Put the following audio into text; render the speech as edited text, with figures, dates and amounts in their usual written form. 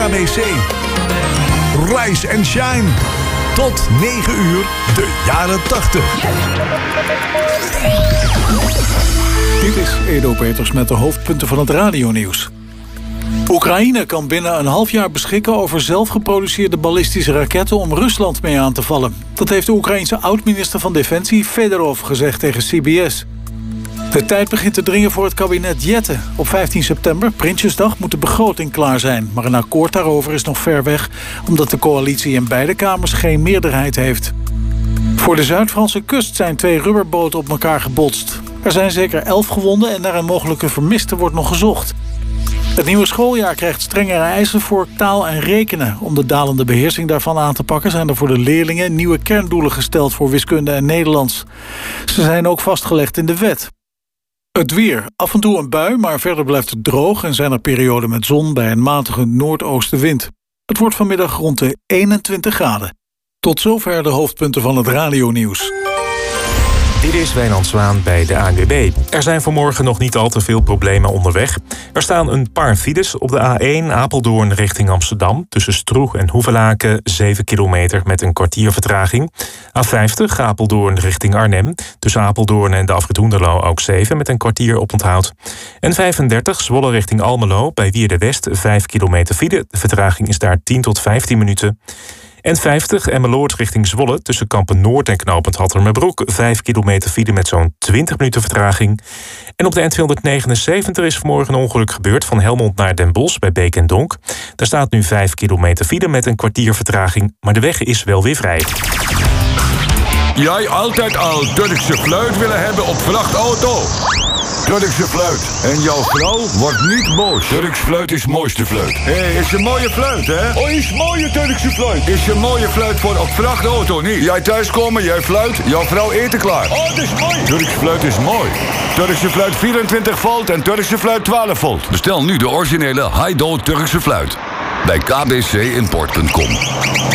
KBC. Rise and shine. Tot 9 uur, de jaren 80. Dit is Edo Peters met de hoofdpunten van het radionieuws. Oekraïne kan binnen een half jaar beschikken over zelfgeproduceerde ballistische raketten om Rusland mee aan te vallen. Dat heeft de Oekraïense oud-minister van Defensie Fedorov gezegd tegen CBS. De tijd begint te dringen voor het kabinet Jette. Op 15 september, Prinsjesdag, moet de begroting klaar zijn. Maar een akkoord daarover is nog ver weg, omdat de coalitie in beide kamers geen meerderheid heeft. Voor de Zuid-Franse kust zijn 2 rubberboten op elkaar gebotst. Er zijn zeker 11 gewonden en naar een mogelijke vermiste wordt nog gezocht. Het nieuwe schooljaar krijgt strengere eisen voor taal en rekenen. Om de dalende beheersing daarvan aan te pakken zijn er voor de leerlingen nieuwe kerndoelen gesteld voor wiskunde en Nederlands. Ze zijn ook vastgelegd in de wet. Het weer. Af en toe een bui, maar verder blijft het droog en zijn er perioden met zon bij een matige noordoostenwind. Het wordt vanmiddag rond de 21 graden. Tot zover de hoofdpunten van het radionieuws. Dit is Wijnand Zwaan bij de ANWB. Er zijn vanmorgen nog niet al te veel problemen onderweg. Er staan een paar files op de A1 Apeldoorn richting Amsterdam. Tussen Stroeg en Hoevelaken 7 kilometer met een kwartier vertraging. A50 Apeldoorn richting Arnhem. Tussen Apeldoorn en de afrit Hoenderloo ook 7 met een kwartier oponthoud. En 35 Zwolle richting Almelo bij Wierde-West 5 kilometer file. De vertraging is daar 10 tot 15 minuten. En 50 Emmeloord richting Zwolle tussen Kampen-Noord en knooppunt Hattermerbroek 5 kilometer file met zo'n 20 minuten vertraging. En op de N279 is vanmorgen een ongeluk gebeurd van Helmond naar Den Bosch bij Beek en Donk. Daar staat nu 5 kilometer file met een kwartier vertraging, maar de weg is wel weer vrij. Jij altijd al Turkse fluit willen hebben op vrachtauto? Turkse fluit. En jouw vrouw wordt niet boos. Turks fluit is mooiste fluit. Hé, is een mooie fluit, hè? Oh, is mooie Turkse fluit. Is een mooie fluit voor op vrachtauto niet. Jij thuiskomen, jij fluit, jouw vrouw eten klaar. Oh, dat is mooi. Turks fluit is mooi. Turkse fluit 24 volt en Turkse fluit 12 volt. Bestel nu de originele Haido Turkse fluit. Bij kbcimport.com.